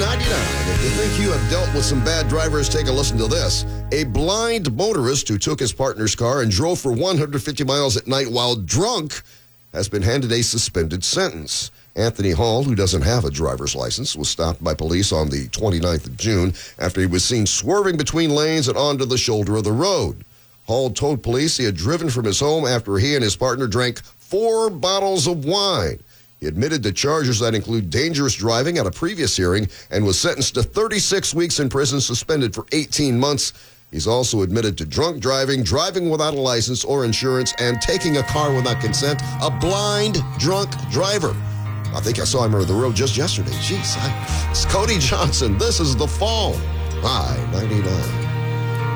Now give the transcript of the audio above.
If you think you have dealt with some bad drivers, take a listen to this. A blind motorist who took his partner's car and drove for 150 miles at night while drunk has been handed a suspended sentence. Anthony Hall, who doesn't have a driver's license, was stopped by police on the 29th of June after he was seen swerving between lanes and onto the shoulder of the road. Hall told police he had driven from his home after he and his partner drank 4 bottles of wine. He admitted to charges that include dangerous driving at a previous hearing and was sentenced to 36 weeks in prison, suspended for 18 months. He's also admitted to drunk driving, driving without a license or insurance, and taking a car without consent. A blind, drunk driver. I think I saw him on the road just yesterday. Jeez, it's Cody Johnson. This is The Fall. High 99.